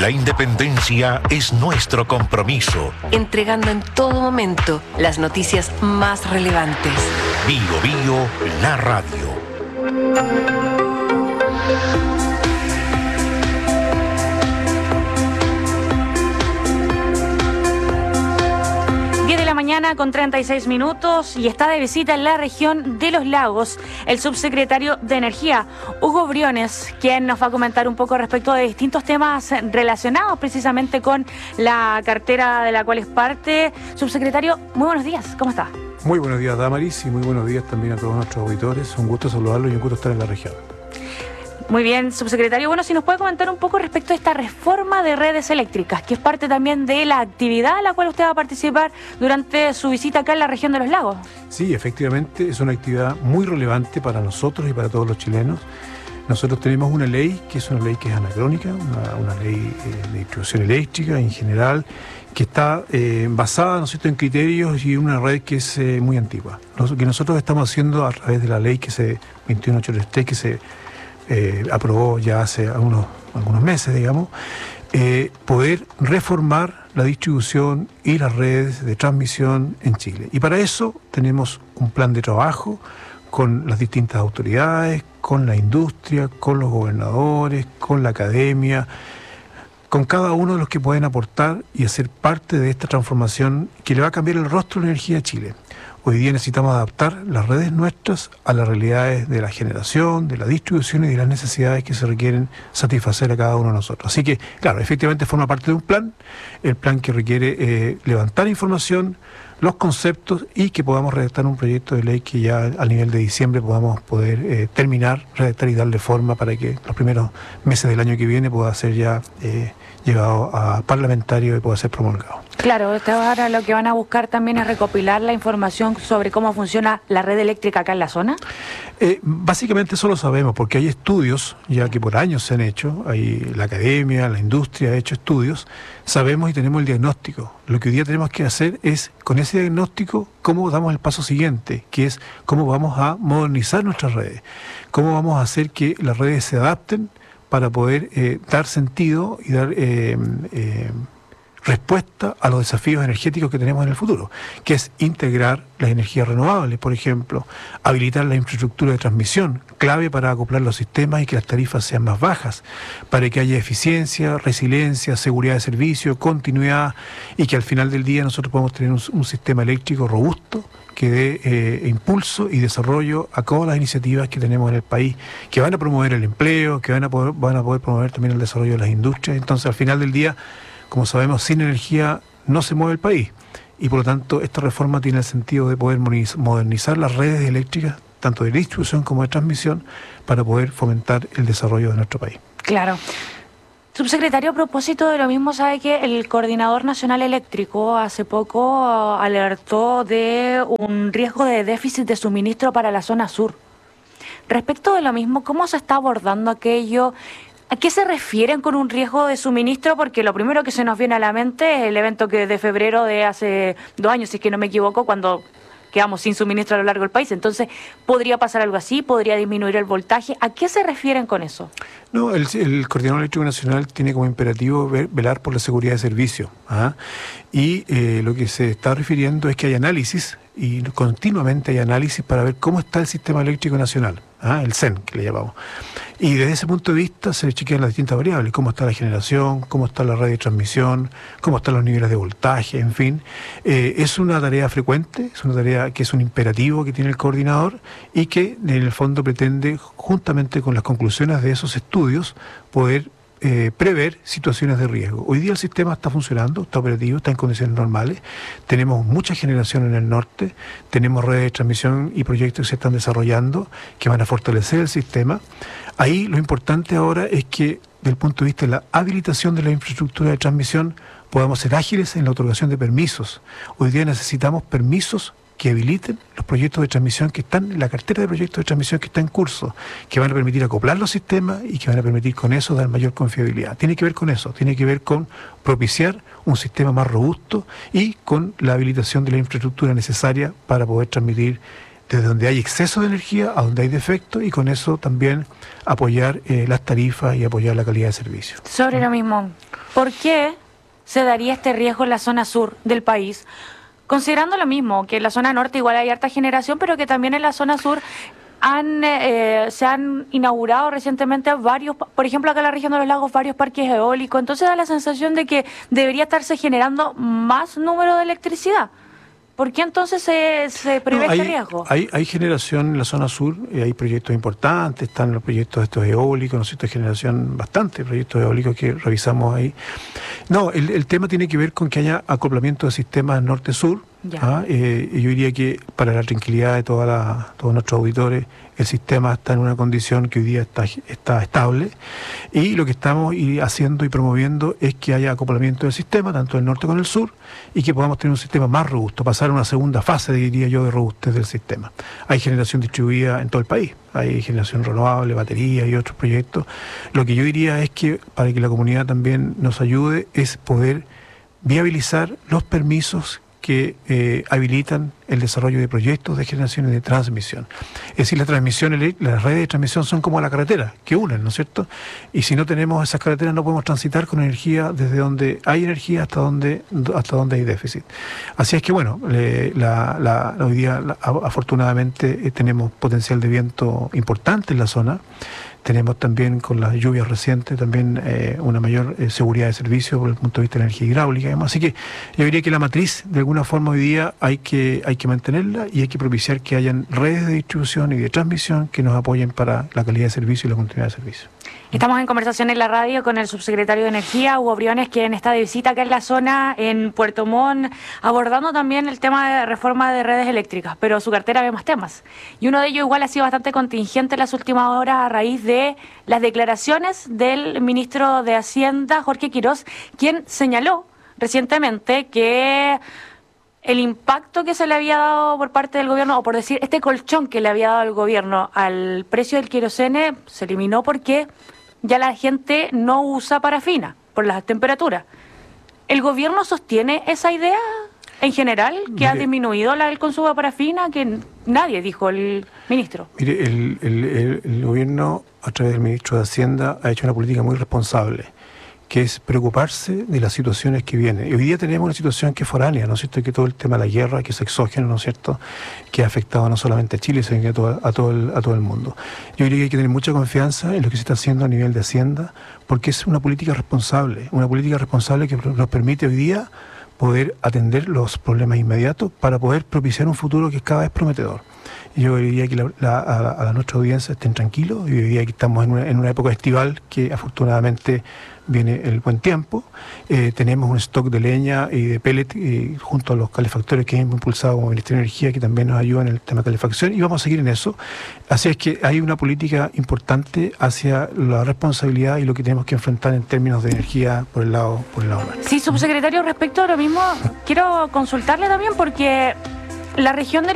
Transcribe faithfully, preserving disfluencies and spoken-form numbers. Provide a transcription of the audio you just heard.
La independencia es nuestro compromiso. Entregando en todo momento las noticias más relevantes. Bio Bio, la radio. Mañana con treinta y seis minutos y está de visita en la región de Los Lagos el subsecretario de Energía, Hugo Briones, quien nos va a comentar un poco respecto de distintos temas relacionados precisamente con la cartera de la cual es parte. Subsecretario, muy buenos días, ¿cómo está? Muy buenos días, Damaris, y muy buenos días también a todos nuestros auditores. Un gusto saludarlos y un gusto estar en la región. Muy bien, subsecretario. Bueno, si nos puede comentar un poco respecto a esta reforma de redes eléctricas, que es parte también de la actividad a la cual usted va a participar durante su visita acá en la región de Los Lagos. Sí, efectivamente, es una actividad muy relevante para nosotros y para todos los chilenos. Nosotros tenemos una ley, que es una ley que es anacrónica, una, una ley eh, de distribución eléctrica en general, que está eh, basada, ¿no es cierto?, en criterios y una red que es eh, muy antigua. Lo que nosotros estamos haciendo a través de la ley que se veintiuno ochenta y tres, que se Eh, aprobó ya hace unos, algunos meses, digamos, eh, poder reformar la distribución y las redes de transmisión en Chile. Y para eso tenemos un plan de trabajo con las distintas autoridades, con la industria, con los gobernadores, con la academia, con cada uno de los que pueden aportar y hacer parte de esta transformación que le va a cambiar el rostro de la energía a Chile. Hoy día necesitamos adaptar las redes nuestras a las realidades de la generación, de la distribución y de las necesidades que se requieren satisfacer a cada uno de nosotros. Así que, claro, efectivamente forma parte de un plan, el plan que requiere eh, levantar información, los conceptos y que podamos redactar un proyecto de ley que ya al nivel de diciembre podamos poder eh, terminar, redactar y darle forma para que los primeros meses del año que viene pueda ser ya eh, llevado a parlamentario y pueda ser promulgado. Claro, ahora lo que van a buscar también es recopilar la información sobre cómo funciona la red eléctrica acá en la zona. Eh, básicamente eso lo sabemos porque hay estudios ya que por años se han hecho, hay la academia, la industria ha hecho estudios, sabemos y tenemos el diagnóstico. Lo que hoy día tenemos que hacer es, con ese diagnóstico, cómo damos el paso siguiente, que es cómo vamos a modernizar nuestras redes, cómo vamos a hacer que las redes se adapten para poder eh, dar sentido y dar eh, eh, respuesta a los desafíos energéticos que tenemos en el futuro, que es integrar las energías renovables, por ejemplo, habilitar la infraestructura de transmisión, clave para acoplar los sistemas y que las tarifas sean más bajas, para que haya eficiencia, resiliencia, seguridad de servicio, continuidad, y que al final del día nosotros podamos tener un, un sistema eléctrico robusto que dé eh, impulso y desarrollo a todas las iniciativas que tenemos en el país, que van a promover el empleo, que van a poder, van a poder promover también el desarrollo de las industrias. Entonces, al final del día, como sabemos, sin energía no se mueve el país y por lo tanto esta reforma tiene el sentido de poder modernizar las redes eléctricas, tanto de distribución como de transmisión, para poder fomentar el desarrollo de nuestro país. Claro. Subsecretario, a propósito de lo mismo, sabe que el Coordinador Nacional Eléctrico hace poco alertó de un riesgo de déficit de suministro para la zona sur. Respecto de lo mismo, ¿cómo se está abordando aquello? ¿A qué se refieren con un riesgo de suministro? Porque lo primero que se nos viene a la mente es el evento que de febrero de hace dos años, si es que no me equivoco, cuando quedamos sin suministro a lo largo del país. Entonces, ¿podría pasar algo así? ¿Podría disminuir el voltaje? ¿A qué se refieren con eso? No, el, el Coordinador Eléctrico Nacional tiene como imperativo ver, velar por la seguridad de servicio. ¿ah? Y eh, lo que se está refiriendo es que hay análisis, y continuamente hay análisis para ver cómo está el sistema eléctrico nacional, ¿ah? el C E N, que le llamamos. Y desde ese punto de vista se le chequean las distintas variables, cómo está la generación, cómo está la red de transmisión, cómo están los niveles de voltaje, en fin. Eh, es una tarea frecuente, es una tarea que es un imperativo que tiene el coordinador y que en el fondo pretende, juntamente con las conclusiones de esos estudios, poder Eh, prever situaciones de riesgo. Hoy día el sistema está funcionando, está operativo, está en condiciones normales, tenemos mucha generación en el norte, tenemos redes de transmisión y proyectos que se están desarrollando que van a fortalecer el sistema. Ahí lo importante ahora es que, desde el punto de vista de la habilitación de la infraestructura de transmisión, podamos ser ágiles en la otorgación de permisos. Hoy día necesitamos permisos que habiliten los proyectos de transmisión que están, la cartera de proyectos de transmisión que está en curso, que van a permitir acoplar los sistemas y que van a permitir con eso dar mayor confiabilidad. Tiene que ver con eso, tiene que ver con propiciar un sistema más robusto y con la habilitación de la infraestructura necesaria para poder transmitir desde donde hay exceso de energía a donde hay defecto y con eso también apoyar eh, las tarifas y apoyar la calidad de servicio. Sobre lo mismo, ¿por qué se daría este riesgo en la zona sur del país? Considerando lo mismo, que en la zona norte igual hay harta generación, pero que también en la zona sur han eh, se han inaugurado recientemente varios, por ejemplo acá en la región de los lagos, varios parques eólicos. Entonces da la sensación de que debería estarse generando más número de electricidad. ¿Por qué entonces se, se prevé no, hay, este riesgo? Hay, hay generación en la zona sur, eh, hay proyectos importantes, están los proyectos estos eólicos, ¿no es cierto? Generación bastante, proyectos eólicos que revisamos ahí. No, el, el tema tiene que ver con que haya acoplamiento de sistemas norte-sur. ¿Ah? Eh, yo diría que para la tranquilidad de toda la, todos nuestros auditores, el sistema está en una condición que hoy día está, está estable, y lo que estamos y haciendo y promoviendo es que haya acoplamiento del sistema, tanto del norte con el sur, y que podamos tener un sistema más robusto, pasar a una segunda fase, diría yo, de robustez del sistema. Hay generación distribuida en todo el país, hay generación renovable, batería y otros proyectos. Lo que yo diría es que para que la comunidad también nos ayude es poder viabilizar los permisos que eh, habilitan el desarrollo de proyectos de generación y de transmisión. Es decir, la transmisión, las redes de transmisión son como la carretera, que unen, ¿no es cierto? Y si no tenemos esas carreteras no podemos transitar con energía desde donde hay energía hasta donde hasta donde hay déficit. Así es que, bueno, le, la, la, hoy día la, afortunadamente eh, tenemos potencial de viento importante en la zona. Tenemos también, con las lluvias recientes, también eh, una mayor eh, seguridad de servicio por el punto de vista de la energía hidráulica y demás. Así que yo diría que la matriz, de alguna forma, hoy día hay que, hay que mantenerla y hay que propiciar que hayan redes de distribución y de transmisión que nos apoyen para la calidad de servicio y la continuidad de servicio. Estamos en conversación en la radio con el subsecretario de Energía, Hugo Briones, quien está de visita acá en la zona, en Puerto Montt, abordando también el tema de reforma de redes eléctricas, pero su cartera ve más temas. Y uno de ellos igual ha sido bastante contingente en las últimas horas a raíz de las declaraciones del ministro de Hacienda, Jorge Quirós, quien señaló recientemente que el impacto que se le había dado por parte del gobierno, o por decir, este colchón que le había dado el gobierno al precio del querosene, se eliminó porque ya la gente no usa parafina por las temperaturas. ¿El gobierno sostiene esa idea en general, que mire, ha disminuido la, el consumo de parafina? Que nadie, dijo el ministro. Mire, el, el, el, el gobierno, a través del ministro de Hacienda, ha hecho una política muy responsable, que es preocuparse de las situaciones que vienen. Y hoy día tenemos una situación que es foránea, ¿no es cierto?, que todo el tema de la guerra, que es exógeno, ¿no es cierto?, que ha afectado no solamente a Chile, sino que a todo, a todo, el, a todo el mundo. Yo diría que hay que tener mucha confianza en lo que se está haciendo a nivel de Hacienda, porque es una política responsable, una política responsable que nos permite hoy día poder atender los problemas inmediatos para poder propiciar un futuro que es cada vez prometedor. Y yo diría que la, la, a, a la nuestra audiencia estén tranquilos, y hoy día que estamos en una, en una época estival que afortunadamente viene el buen tiempo. Eh, tenemos un stock de leña y de pellet eh, junto a los calefactores que hemos impulsado como Ministerio de Energía, que también nos ayudan en el tema de calefacción, y vamos a seguir en eso. Así es que hay una política importante hacia la responsabilidad y lo que tenemos que enfrentar en términos de energía por el lado por el lado nuestro. Sí, subsecretario, respecto a lo mismo, quiero consultarle también porque la región del